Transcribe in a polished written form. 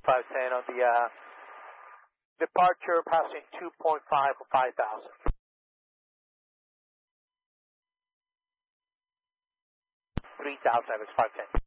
510 on the departure, passing 2.5 for 5,000. 3,000, average 510.